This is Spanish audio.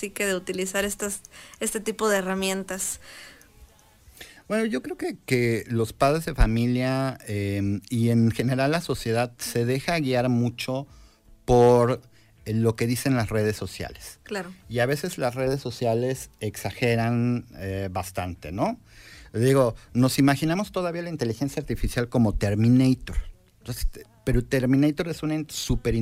sí que de utilizar este tipo de herramientas. Bueno, yo creo que los padres de familia y en general la sociedad se deja guiar mucho por lo que dicen las redes sociales. Claro. Y a veces las redes sociales exageran bastante, ¿no? Digo, nos imaginamos todavía la inteligencia artificial como Terminator. Entonces, pero Terminator es una super